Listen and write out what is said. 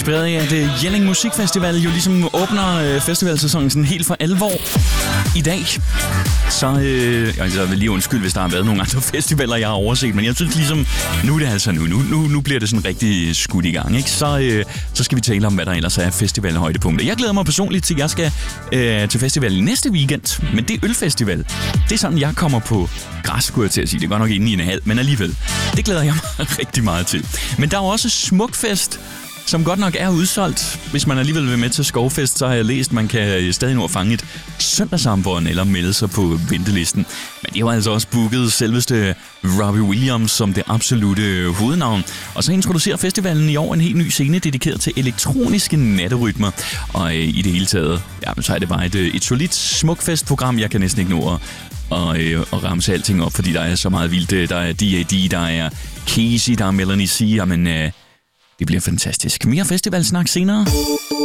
Inspireret af, at Jelling Musikfestival jo ligesom åbner festivalsæsonen sådan helt for alvor i dag. Så jeg vil lige undskylde, hvis der har været nogle andre festivaler, jeg har overset, men jeg synes ligesom, nu er det altså nu bliver det sådan rigtig skudt i gang, ikke? Så skal vi tale om, hvad der ellers er festivalhøjdepunkter. Jeg glæder mig personligt til, at jeg skal til festival i næste weekend, men det er ølfestival. Det er sådan, jeg kommer på græs, skulle jeg til at sige. Det er godt nok inde i en halv, men alligevel. Det glæder jeg mig rigtig meget til. Men der er jo også Smukfest, som godt nok er udsolgt. Hvis man alligevel vil med til Skovfest, så har jeg læst, at man kan stadig nå at fange et søndagsarmbånd eller melde sig på ventelisten. Men det var altså også booket selveste Robbie Williams som det absolute hovednavn. Og så introducerer festivalen i år en helt ny scene dedikeret til elektroniske natterytmer. Og i det hele taget, så er det bare et solidt Smukfest-program. Jeg kan næsten ikke nå at ramse alting op, fordi der er så meget vildt. Der er D.A.D., der er Casey, der er Melanie C. Jamen, det bliver fantastisk. Mere festivalsnak senere.